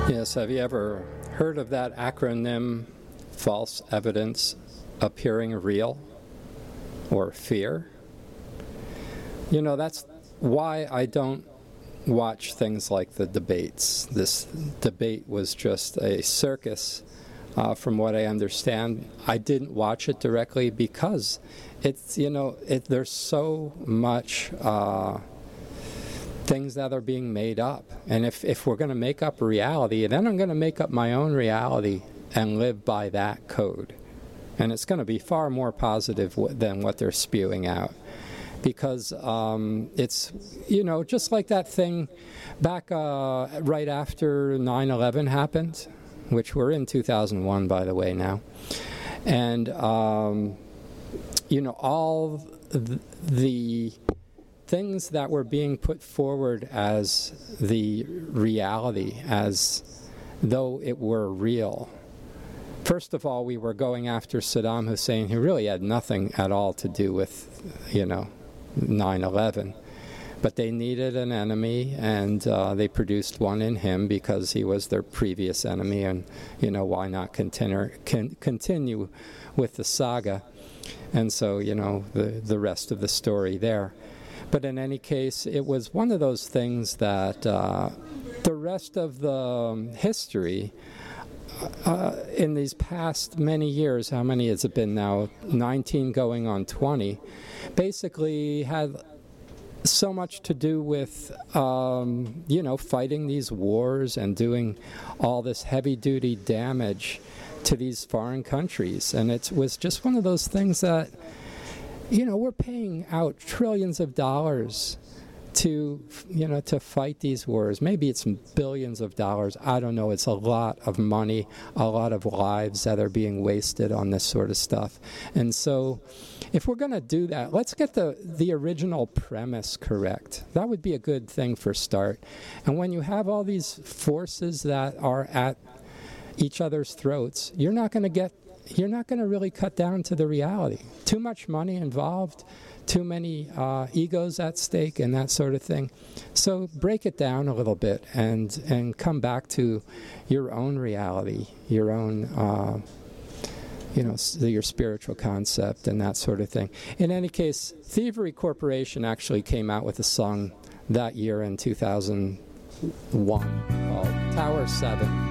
Yes, have you ever heard of that acronym, false evidence appearing real, or fear? You know, that's why I don't watch things like the debates. This debate was just a circus, from what I understand. I didn't watch it directly because it's, there's so much things that are being made up. And if we're going to make up reality, then I'm going to make up my own reality and live by that code. And it's going to be far more positive than what they're spewing out. Because it's, just like that thing back right after 9/11 happened, which we're in 2001, by the way, now. And, all the things that were being put forward as the reality, as though it were real. First of all, we were going after Saddam Hussein, who really had nothing at all to do with, 9/11. But they needed an enemy, and they produced one in him because he was their previous enemy, and, why not continue with the saga? And so, the rest of the story there. But in any case, it was one of those things that the rest of the history in these past many years, how many has it been now? 19 going on 20, basically had so much to do with, fighting these wars and doing all this heavy-duty damage to these foreign countries. And it was just one of those things that, we're paying out trillions of dollars to fight these wars. Maybe it's billions of dollars. I don't know. It's a lot of money, a lot of lives that are being wasted on this sort of stuff. And so if we're going to do that, let's get the original premise correct. That would be a good thing for start. And when you have all these forces that are at each other's throats, you're not going to really cut down to the reality. Too much money involved, too many egos at stake, and that sort of thing. So break it down a little bit and come back to your own reality, your own, your spiritual concept and that sort of thing. In any case, Thievery Corporation actually came out with a song that year in 2001 called Tower 7.